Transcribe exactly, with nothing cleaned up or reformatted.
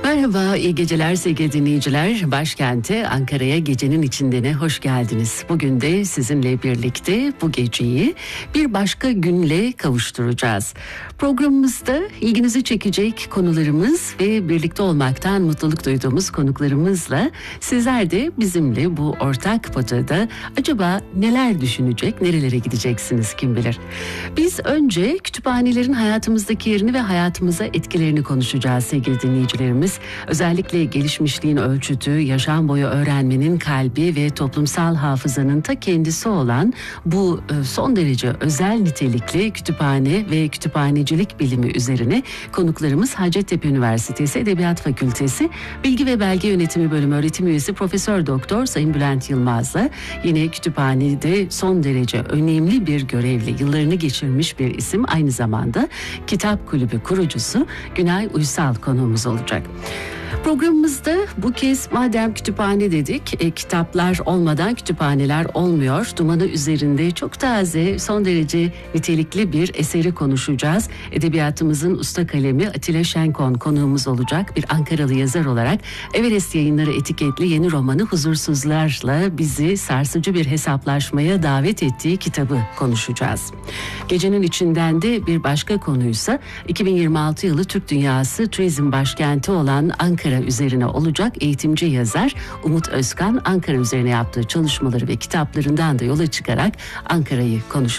Merhaba, iyi geceler sevgili dinleyiciler. Başkente, Ankara'ya gecenin içindene hoş geldiniz. Bugün de sizinle birlikte bu geceyi bir başka günle kavuşturacağız. Programımızda ilginizi çekecek konularımız ve birlikte olmaktan mutluluk duyduğumuz konuklarımızla sizler de bizimle bu ortak potada acaba neler düşünecek, nerelere gideceksiniz kim bilir. Biz önce kütüphanelerin hayatımızdaki yerini ve hayatımıza etkilerini konuşacağız sevgili dinleyicilerimiz. Özellikle gelişmişliğin ölçütü, yaşam boyu öğrenmenin kalbi ve toplumsal hafızanın ta kendisi olan bu son derece özel nitelikli kütüphane ve kütüphanecilik bilimi üzerine konuklarımız Hacettepe Üniversitesi Edebiyat Fakültesi Bilgi ve Belge Yönetimi Bölümü öğretim üyesi Profesör Doktor Sayın Bülent Yılmaz'la yine kütüphanede son derece önemli bir görevle yıllarını geçirmiş bir isim, aynı zamanda Kitap Kulübü kurucusu Günay Uysal konuğumuz olacak. Programımızda bu kez madem kütüphane dedik, e, kitaplar olmadan kütüphaneler olmuyor. Dumanı üzerinde çok taze, son derece nitelikli bir eseri konuşacağız. Edebiyatımızın usta kalemi Atilla Şenkon konuğumuz olacak. Bir Ankaralı yazar olarak Everest Yayınları etiketli yeni romanı Huzursuzlarla bizi sarsıcı bir hesaplaşmaya davet ettiği kitabı konuşacağız. Gecenin içinden de bir başka konuysa iki bin yirmi altı yılı Türk Dünyası Turizm Başkenti olan Ankara üzerine olacak. Eğitimci yazar Umut Özkan Ankara üzerine yaptığı çalışmaları ve kitaplarından da yola çıkarak Ankara'yı konuşacak.